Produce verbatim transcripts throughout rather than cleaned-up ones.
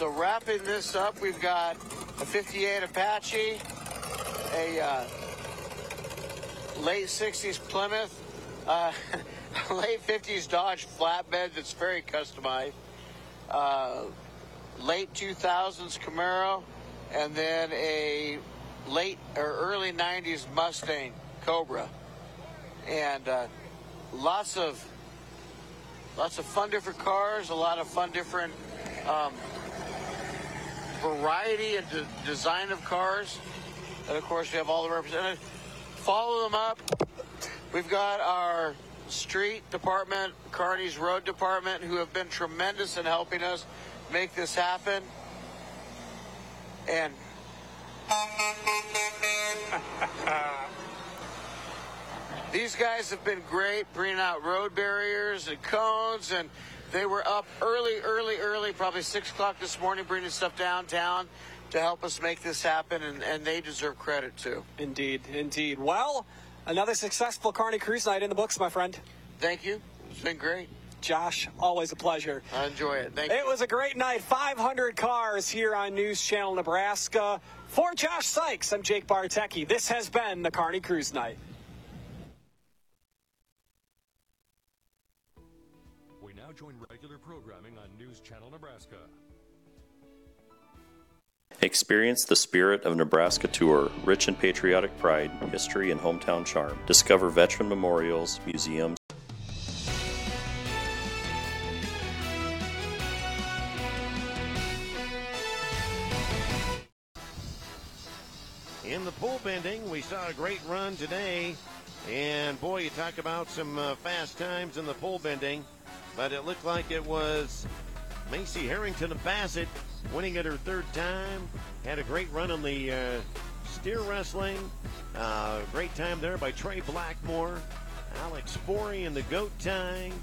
So wrapping this up, we've got a fifty-eight Apache, a uh, late sixties Plymouth, uh, late fifties Dodge flatbed that's very customized, uh, late two thousands Camaro, and then a late or early nineties Mustang Cobra. And uh, lots of lots of fun different cars, a lot of fun different um, variety and de- design of cars. And of course, we have all the representatives. Follow them up. We've got our street department, Kearney's road department, who have been tremendous in helping us make this happen. And these guys have been great bringing out road barriers and cones, and they were up early, early, early, probably six o'clock this morning, bringing stuff downtown to help us make this happen, and, and they deserve credit too. Indeed, indeed. Well, another successful Kearney Cruise Night in the books, my friend. Thank you. It's been great. Josh, always a pleasure. I enjoy it. Thank it you. It was a great night. five hundred cars here on News Channel Nebraska. For Josh Sykes, I'm Jake Bartecki. This has been the Kearney Cruise Night. We now join regular programming on News Channel Nebraska. Experience the Spirit of Nebraska Tour, rich in patriotic pride, history, and hometown charm. Discover veteran memorials, museums. In the pole bending, we saw a great run today. And boy, you talk about some uh, fast times in the pole bending. But it looked like it was Macy Harrington of Bassett winning it her third time. Had a great run on the uh, steer wrestling. Uh, great time there by Trey Blackmore. Alex Sporey in the goat tying.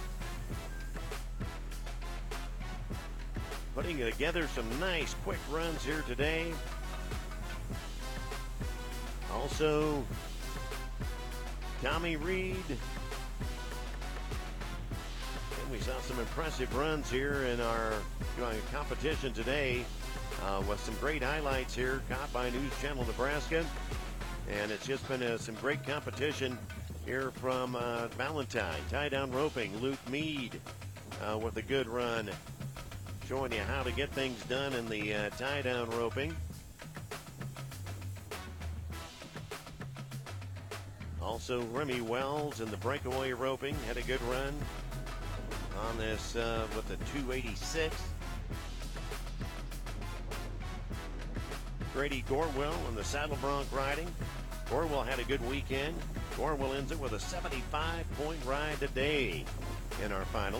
Putting together some nice quick runs here today. Also, Tommy Reed. And we saw some impressive runs here in our you know, competition today uh, with some great highlights here caught by News Channel Nebraska. And it's just been uh, some great competition here from uh, Valentine. Tie down roping, Luke Mead uh, with a good run. Showing you how to get things done in the uh, tie down roping. Also, Remy Wells in the breakaway roping had a good run on this uh, with the two eighty-six. Grady Gorwell in the saddle bronc riding. Gorwell had a good weekend. Gorwell ends it with a seventy-five point ride today in our final.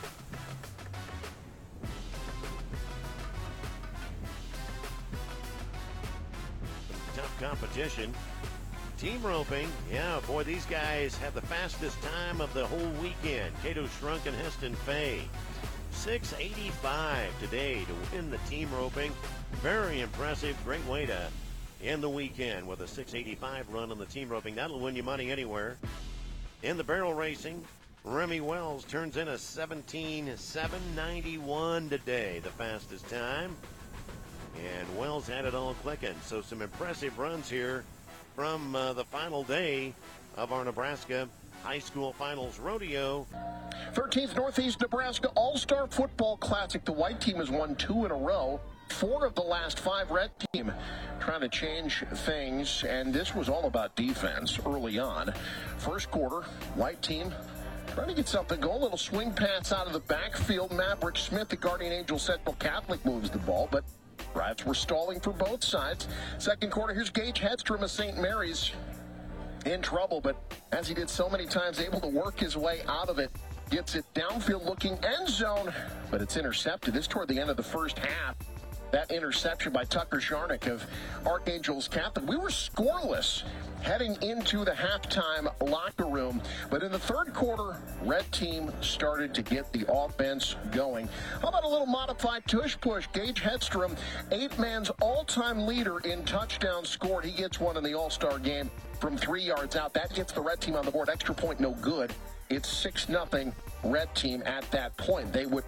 Tough competition. Team roping, yeah, boy, these guys had the fastest time of the whole weekend. Cato Shrunk and Heston Fay. six eighty-five today to win the team roping. Very impressive. Great way to end the weekend with a six eighty-five run on the team roping. That'll win you money anywhere. In the barrel racing, Remy Wells turns in a seventeen seven ninety-one today, the fastest time. And Wells had it all clicking. So some impressive runs here from uh, the final day of our Nebraska High School Finals Rodeo. thirteenth Northeast Nebraska All-Star Football Classic. The white team has won two in a row. Four of the last five red team trying to change things, and this was all about defense early on. First quarter, white team trying to get something going. Little swing pass out of the backfield. Maverick Smith, the Guardian Angel Central Catholic, moves the ball, but drives were stalling for both sides. Second quarter, here's Gage Hedstrom of Saint Mary's in trouble, but as he did so many times, able to work his way out of it. Gets it downfield looking end zone, but it's intercepted. This toward the end of the first half. That interception by Tucker Jarnick of Archangels Catholic. We were scoreless heading into the halftime locker room, but in the third quarter, red team started to get the offense going. How about a little modified tush push? Gage Hedstrom, eight man's all-time leader in touchdowns scored. He gets one in the All-Star game from three yards out. That gets the red team on the board. Extra point, no good. It's six nothing red team at that point. They would